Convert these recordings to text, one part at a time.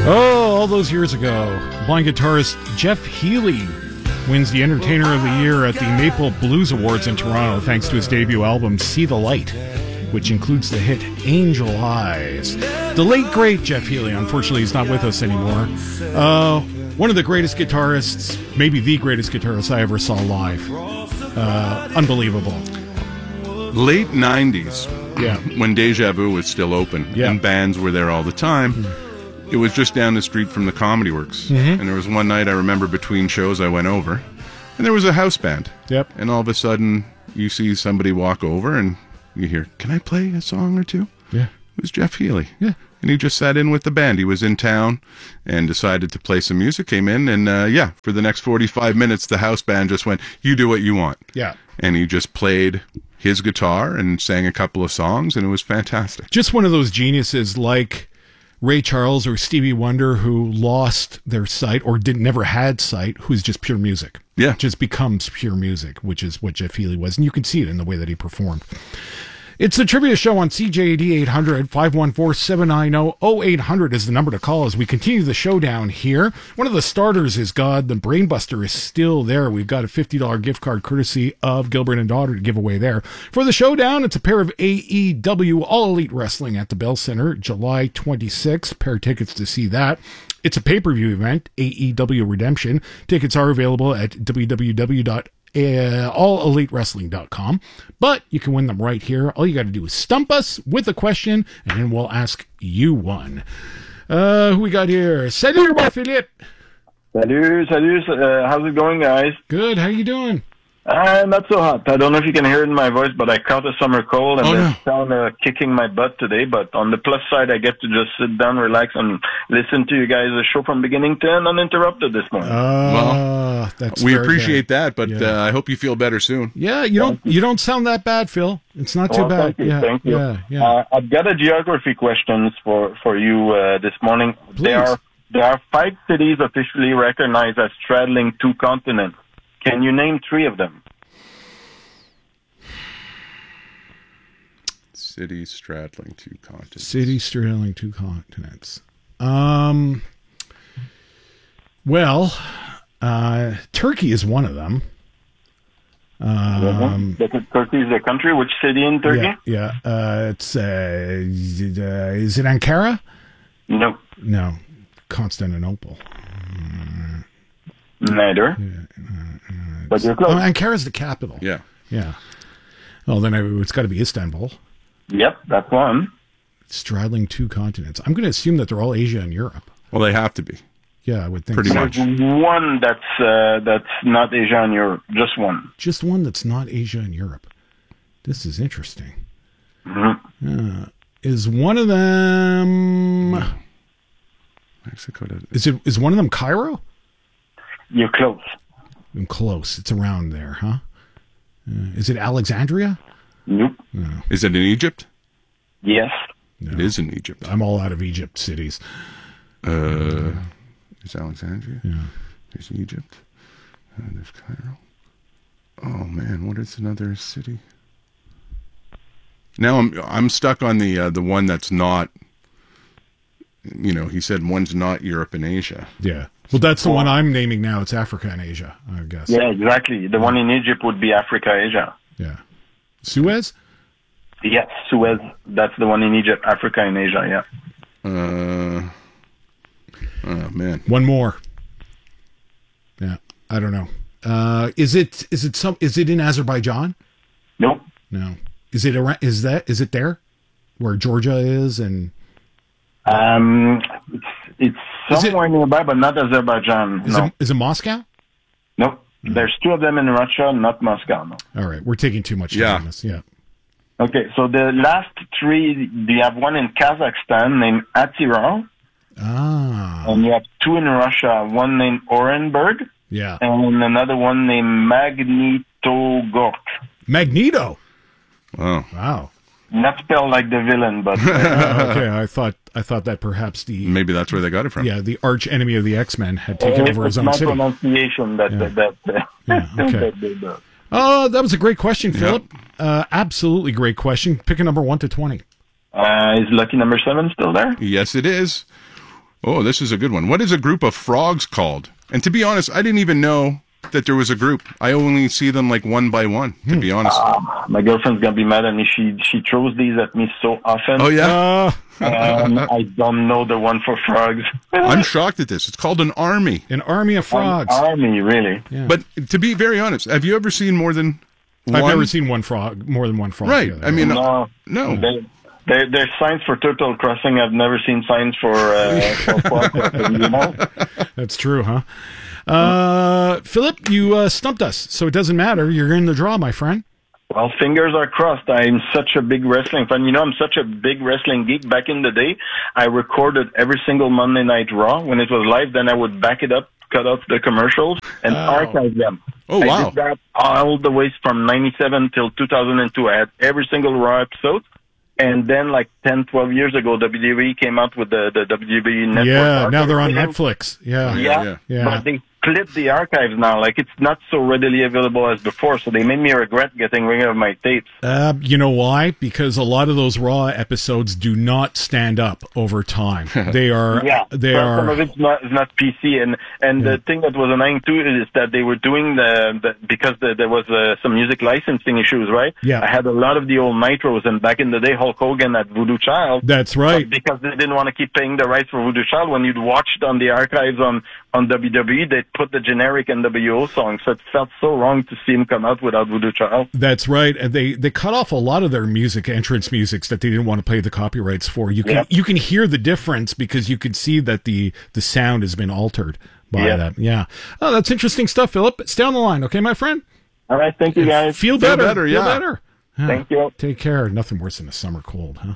Oh, all those years ago, blind guitarist Jeff Healey wins the Entertainer of the Year at the Maple Blues Awards in Toronto thanks to his debut album, See the Light, which includes the hit Angel Eyes. The late, great Jeff Healey, unfortunately, he's not with us anymore. One of the greatest guitarists, maybe the greatest guitarist I ever saw live. Unbelievable. Late 90s, yeah, when Deja Vu was still open, yeah, and bands were there all the time. It was just down the street from the Comedy Works. And there was one night I remember between shows I went over, and there was a house band. Yep. And all of a sudden, you see somebody walk over, and you hear, "Can I play a song or two?" Yeah. It was Jeff Healey. Yeah. And he just sat in with the band. He was in town and decided to play some music, came in, and for the next 45 minutes, the house band just went, "You do what you want." Yeah. And he just played his guitar and sang a couple of songs, and it was fantastic. Just one of those geniuses like Ray Charles or Stevie Wonder who lost their sight or never had sight, who's just pure music. Yeah. Just becomes pure music, which is what Jeff Healey was. And you can see it in the way that he performed. It's the Trivia Show on CJAD 800, 514-790-0800 is the number to call as we continue the showdown here. One of the starters is God. The Brainbuster is still there. We've got a $50 gift card courtesy of Gilbert and Daughter to give away there. For the showdown, it's a pair of AEW All Elite Wrestling at the Bell Center, July 26th. Pair of tickets to see that. It's a pay-per-view event, AEW Redemption. Tickets are available at allelitewrestling.com, but you can win them right here. All you got to do is stump us with a question, and then we'll ask you one. Who we got here? Salut, Philippe. Salut. How's it going, guys? Good. How you doing? Not so hot. I don't know if you can hear it in my voice, but I caught a summer cold and it's kind of kicking my butt today. But on the plus side, I get to just sit down, relax, and listen to you guys' show from beginning to end uninterrupted this morning. We appreciate that, but I hope you feel better soon. Yeah, you don't sound that bad, Phil. It's not too bad. Thank you. I've got a geography questions for you this morning. Please. There are 5 cities officially recognized as straddling 2 continents. Can you name 3 of them? Cities straddling 2 continents. Cities straddling 2 continents. Well, Turkey is one of them. Turkey is a country. Which city in Turkey? Yeah. Is it Ankara? No. No. Constantinople. Neither. But you're close. Ankara's the capital. Yeah. Well, then it's got to be Istanbul. Yep, that's one. Straddling 2 continents. I'm going to assume that they're all Asia and Europe. Well, they have to be. Yeah, I would think pretty much. There's one that's not Asia and Europe. Just one. Just one that's not Asia and Europe. This is interesting. Mm-hmm. Is one of them... No. Mexico. Is one of them Cairo? You're close. I'm close. It's around there, huh? Is it Alexandria? Nope. No. Is it in Egypt? Yes. No. It is in Egypt. I'm all out of Egypt cities. There's Alexandria. Yeah. There's Egypt. There's Cairo. Oh man, what is another city? Now I'm stuck on the one that's not. He said one's not Europe and Asia. Yeah. Well, that's the one I'm naming now. It's Africa and Asia, I guess. Yeah, exactly. The one in Egypt would be Africa, Asia. Yeah. Suez? Yes, Suez. That's the one in Egypt, Africa and Asia, yeah. Oh, man. One more. Yeah, I don't know. Is it in Azerbaijan? Nope. No. Is it there? Where Georgia is and... It's somewhere nearby, but not Azerbaijan. Is it Moscow? Nope. No. There's 2 of them in Russia, not Moscow. No. All right, we're taking too much time on this. Yeah. Okay, so the last 3, you have one in Kazakhstan named Atirar. And you have 2 in Russia, one named Orenburg. Yeah. And another one named Magnitogorsk. Magneto. Wow. Not spelled like the villain, but okay. I thought that perhaps maybe that's where they got it from. Yeah, the arch enemy of the X-Men had taken over his own city. It's my pronunciation that okay. That was a great question, Philip. Absolutely great question. Pick a number 1 to 20. Is lucky number 7 still there? Yes, it is. Oh, this is a good one. What is a group of frogs called? And to be honest, I didn't even know that there was a group. I only see them like one by one, to be honest. My girlfriend's going to be mad at me. She throws these at me so often. Oh, yeah? I don't know the one for frogs. I'm shocked at this. It's called an army. An army of frogs. An army, really? Yeah. But to be very honest, have you ever seen more than one? I've never seen more than one frog. Right. Together. I mean, No. There's signs for turtle crossing. I've never seen signs for frog crossing, you know? That's true, huh? Philip, you stumped us, so it doesn't matter. You're in the draw, my friend. Well, fingers are crossed. I'm such a big wrestling fan. You know, I'm such a big wrestling geek. Back in the day, I recorded every single Monday Night Raw when it was live. Then I would back it up, cut out the commercials, and archive them. Oh, wow. I did that all the way from 97 till 2002. I had every single Raw episode. And then, like 10, 12 years ago, WWE came out with the WWE Network. Yeah, now they're on Netflix. Yeah. But they split the archives now. Like, it's not so readily available as before, so they made me regret getting rid of my tapes. You know why? Because a lot of those Raw episodes do not stand up over time. They are. Some of it's not PC, and the thing that was annoying too is that they were doing because there was some music licensing issues, right? Yeah. I had a lot of the old Nitros, and back in the day, Hulk Hogan had Voodoo Child. That's right. Because they didn't want to keep paying the rights for Voodoo Child. When you'd watched on the archives on WWE, they'd put the generic NWO song, so it felt so wrong to see him come out without Voodoo Child. That's right. And they cut off a lot of their entrance musics that they didn't want to pay the copyrights for. You can hear the difference because you can see that the sound has been altered by that. Yeah. Oh, that's interesting stuff, Philip. Stay on the line, okay, my friend? All right, thank you, guys. Feel better. Yeah. Feel better. Thank you. Take care. Nothing worse than a summer cold, huh?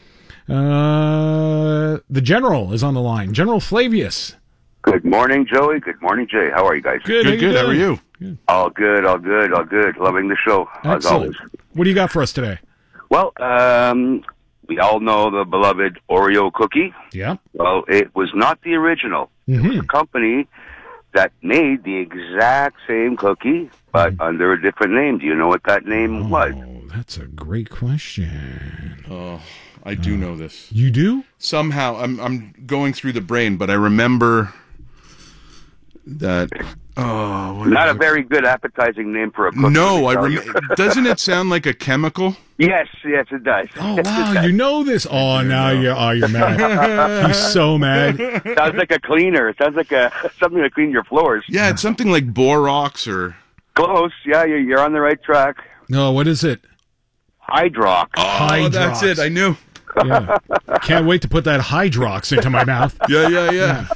The General is on the line. General Flavius. Good morning, Joey. Good morning, Jay. How are you guys? Good. How are you? Good. All good. Loving the show, as always. What do you got for us today? Well, we all know the beloved Oreo cookie. Yeah. Well, it was not the original. It was a company that made the exact same cookie, but under a different name. Do you know what that name was? Oh, that's a great question. Oh, I do know this. You do? Somehow, I'm going through the brain, but I remember that. Oh, not a very good appetizing name for a cookie. No, doesn't it sound like a chemical? Yes, it does. Oh, wow, you know this. Oh, now you're mad. He's so mad. Sounds like a cleaner. It sounds like something to clean your floors. Yeah, it's something like Borax or... Close. Yeah, you're on the right track. No, what is it? Hydrox. Oh, Hydrox. That's it. I knew. Yeah. Can't wait to put that Hydrox into my mouth. Yeah.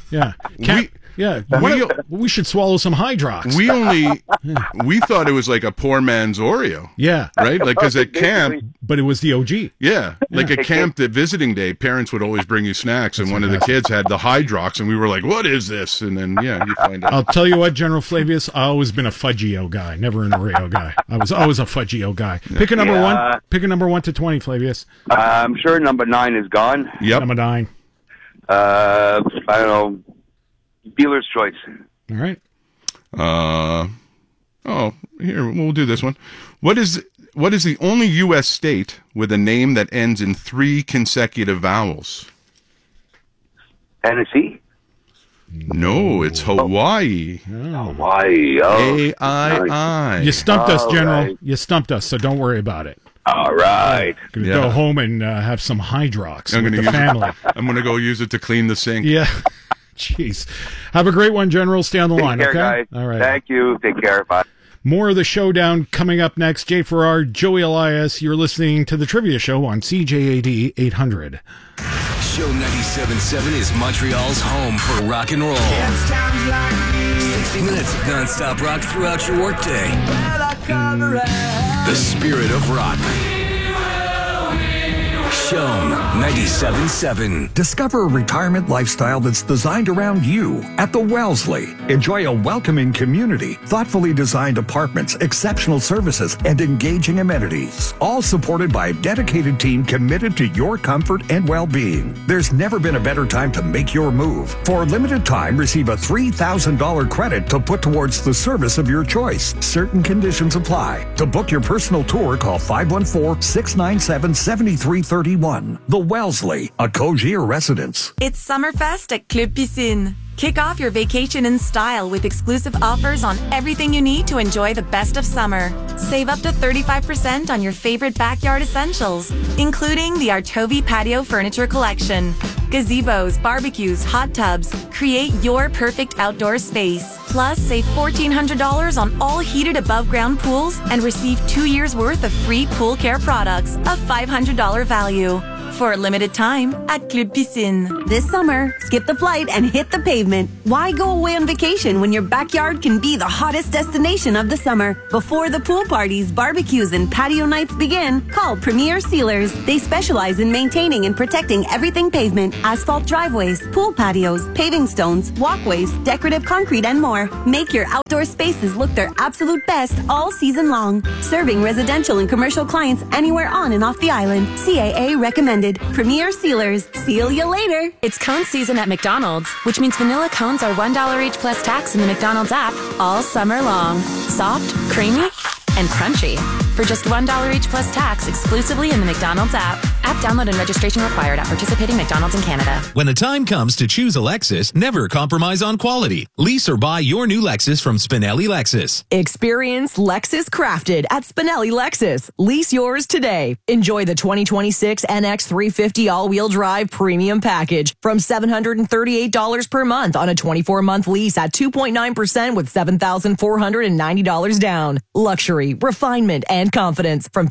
We should swallow some Hydrox. We thought it was like a poor man's Oreo. Yeah. Right? Like, because at camp... But it was the OG. Yeah. Like at camp, the visiting day, parents would always bring you snacks, and one of the kids had the Hydrox, and we were like, what is this? And then, you find out. I'll tell you what, General Flavius, I've always been a Fudgio guy, never an Oreo guy. I was always a Fudgio guy. Pick a number one. Pick a number 1 to 20, Flavius. I'm sure number 9 is gone. Yep. Number 9. I don't know. Dealer's choice. All right. Here, we'll do this one. What is the only U.S. state with a name that ends in 3 consecutive vowels? Tennessee? No, it's Hawaii. Hawaii. Oh, A-I-I. You stumped us, General. right. You stumped us, so don't worry about it. All right. Going to go home and have some Hydrox with the family. I'm going to go use it to clean the sink. Yeah. Jeez. Have a great one, General. Stay on the line, Take care, okay? guys. All right. Thank you. Take care. Bye. More of the showdown coming up next. Jay Farrar, Joey Elias. You're listening to the Trivia Show on CJAD 800. Show 97.7 is Montreal's home for rock and roll. 60 minutes of nonstop rock throughout your workday. The spirit of rock. Show 97.7. Discover a retirement lifestyle that's designed around you at the Wellesley. Enjoy a welcoming community, thoughtfully designed apartments, exceptional services, and engaging amenities. All supported by a dedicated team committed to your comfort and well-being. There's never been a better time to make your move. For a limited time, receive a $3,000 credit to put towards the service of your choice. Certain conditions apply. To book your personal tour, call 514-697-7331. The Wellesley, a Cogir residence. It's Summerfest at Club Piscine. Kick off your vacation in style with exclusive offers on everything you need to enjoy the best of summer. Save up to 35% on your favorite backyard essentials, including the Artovi Patio Furniture Collection. Gazebos, barbecues, hot tubs. Create your perfect outdoor space. Plus, save $1,400 on all heated above-ground pools and receive 2 years' worth of free pool care products of $500 value. For a limited time at Club Piscine. This summer, skip the flight and hit the pavement. Why go away on vacation when your backyard can be the hottest destination of the summer? Before the pool parties, barbecues, and patio nights begin, call Premier Sealers. They specialize in maintaining and protecting everything pavement, asphalt driveways, pool patios, paving stones, walkways, decorative concrete, and more. Make your outdoor spaces look their absolute best all season long. Serving residential and commercial clients anywhere on and off the island. CAA recommended. Premier Sealers. Seal you later. It's cone season at McDonald's, which means vanilla cones are $1 each plus tax in the McDonald's app all summer long. Soft, creamy, and crunchy. For just $1 each plus tax exclusively in the McDonald's app. App download and registration required at participating McDonald's in Canada. When the time comes to choose a Lexus, never compromise on quality. Lease or buy your new Lexus from Spinelli Lexus. Experience Lexus crafted at Spinelli Lexus. Lease yours today. Enjoy the 2026 NX 350 all-wheel drive premium package from $738 per month on a 24-month lease at 2.9% with $7,490 down. Luxury, refinement, and confidence from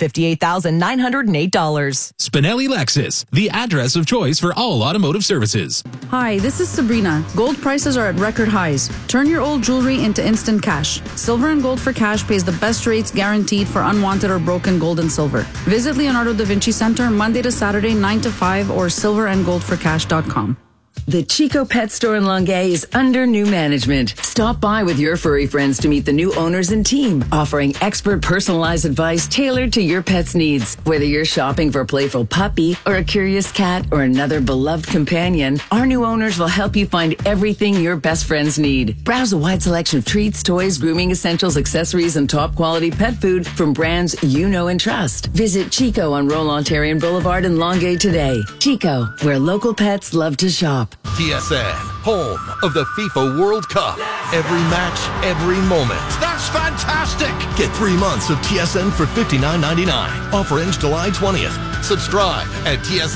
$58,908. Spinelli Lexus, the address of choice for all automotive services. Hi, this is Sabrina. Gold prices are at record highs. Turn your old jewelry into instant cash. Silver and Gold for Cash pays the best rates guaranteed for unwanted or broken gold and silver. Visit Leonardo da Vinci Center Monday to Saturday 9 to 5 or silverandgoldforcash.com. The Chico Pet Store in Longueuil is under new management. Stop by with your furry friends to meet the new owners and team, offering expert personalized advice tailored to your pet's needs. Whether you're shopping for a playful puppy or a curious cat or another beloved companion, our new owners will help you find everything your best friends need. Browse a wide selection of treats, toys, grooming essentials, accessories, and top quality pet food from brands you know and trust. Visit Chico on Roland-Ontarian Boulevard in Longueuil today. Chico, where local pets love to shop. TSN, home of the FIFA World Cup. Every match, every moment. That's fantastic! Get 3 months of TSN for $59.99. Offer ends July 20th. Subscribe at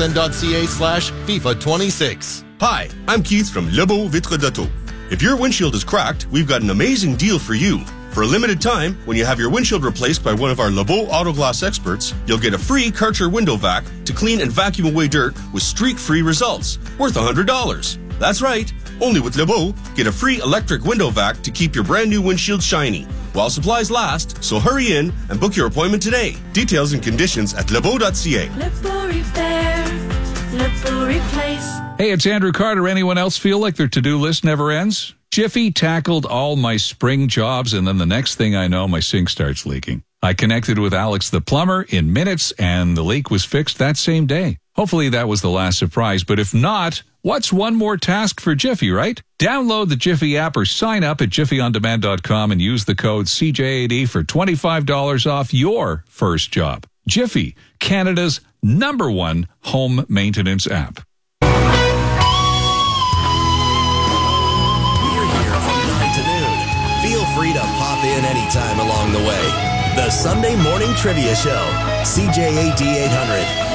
tsn.ca/FIFA26. Hi, I'm Keith from Lebeau Vitre d'Auto. If your windshield is cracked, we've got an amazing deal for you. For a limited time, when you have your windshield replaced by one of our Lebeau Auto Glass experts, you'll get a free Karcher window vac to clean and vacuum away dirt with streak-free results, worth $100. That's right. Only with Lebeau, get a free electric window vac to keep your brand new windshield shiny while supplies last, so hurry in and book your appointment today. Details and conditions at lebeau.ca. Lebeau Repair, Lebeau Replace. Hey, it's Andrew Carter. Anyone else feel like their to-do list never ends? Jiffy tackled all my spring jobs, and then the next thing I know, my sink starts leaking. I connected with Alex the plumber in minutes, and the leak was fixed that same day. Hopefully that was the last surprise, but if not, what's one more task for Jiffy, right? Download the Jiffy app or sign up at jiffyondemand.com and use the code CJAD for $25 off your first job. Jiffy, Canada's #1 home maintenance app. Feel free to pop in anytime along the way. The Sunday Morning Trivia Show, CJAD 800.